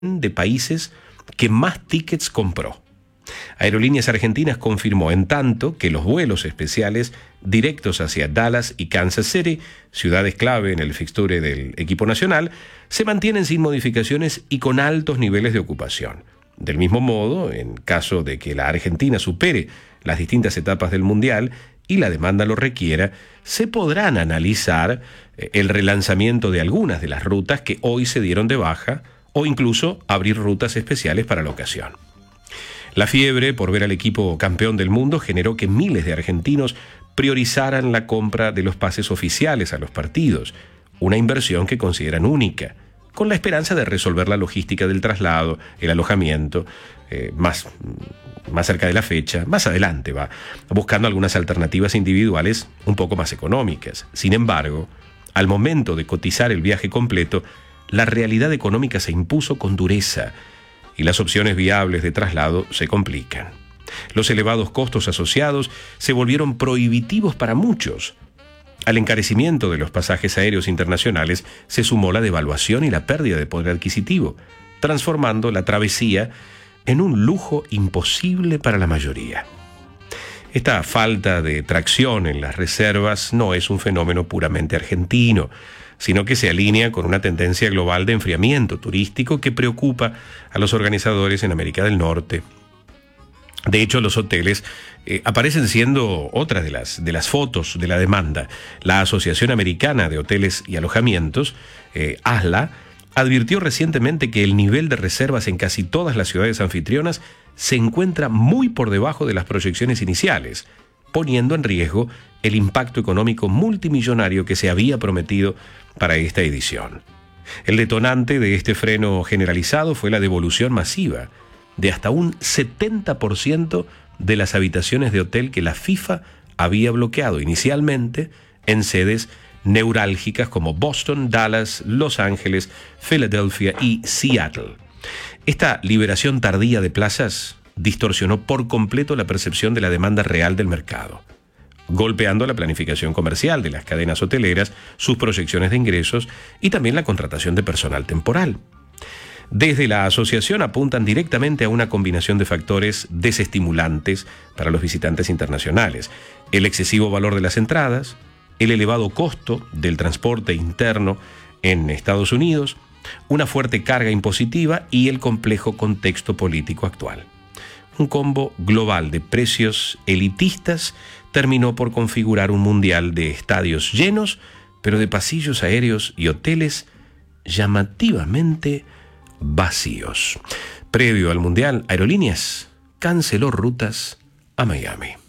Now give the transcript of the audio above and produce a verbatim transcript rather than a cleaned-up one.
de países que más tickets compró. Aerolíneas Argentinas confirmó, en tanto, que los vuelos especiales directos hacia Dallas y Kansas City, ciudades clave en el fixture del equipo nacional, se mantienen sin modificaciones y con altos niveles de ocupación. Del mismo modo, en caso de que la Argentina supere las distintas etapas del Mundial y la demanda lo requiera, se podrán analizar el relanzamiento de algunas de las rutas que hoy se dieron de baja o incluso abrir rutas especiales para la ocasión. La fiebre por ver al equipo campeón del mundo generó que miles de argentinos priorizaran la compra de los pases oficiales a los partidos, una inversión que consideran única, con la esperanza de resolver la logística del traslado, el alojamiento, eh, más, más cerca de la fecha, más adelante va, buscando algunas alternativas individuales un poco más económicas. Sin embargo, al momento de cotizar el viaje completo, la realidad económica se impuso con dureza y las opciones viables de traslado se complican. Los elevados costos asociados se volvieron prohibitivos para muchos. Al encarecimiento de los pasajes aéreos internacionales se sumó la devaluación y la pérdida de poder adquisitivo, transformando la travesía en un lujo imposible para la mayoría. Esta falta de tracción en las reservas no es un fenómeno puramente argentino, sino que se alinea con una tendencia global de enfriamiento turístico que preocupa a los organizadores en América del Norte. De hecho, los hoteles eh, aparecen siendo otra de las, de las fotos de la demanda. La Asociación Americana de Hoteles y Alojamientos, eh, A S L A, advirtió recientemente que el nivel de reservas en casi todas las ciudades anfitrionas se encuentra muy por debajo de las proyecciones iniciales, poniendo en riesgo el impacto económico multimillonario que se había prometido para esta edición. El detonante de este freno generalizado fue la devolución masiva de hasta un setenta por ciento de las habitaciones de hotel que la FIFA había bloqueado inicialmente en sedes neurálgicas como Boston, Dallas, Los Ángeles, Filadelfia y Seattle. Esta liberación tardía de plazas distorsionó por completo la percepción de la demanda real del mercado, golpeando la planificación comercial de las cadenas hoteleras, sus proyecciones de ingresos y también la contratación de personal temporal. Desde la asociación apuntan directamente a una combinación de factores desestimulantes para los visitantes internacionales: el excesivo valor de las entradas, el elevado costo del transporte interno en Estados Unidos, una fuerte carga impositiva y el complejo contexto político actual. Un combo global de precios elitistas terminó por configurar un mundial de estadios llenos, pero de pasillos aéreos y hoteles llamativamente vacíos. Previo al mundial, Aerolíneas canceló rutas a Miami.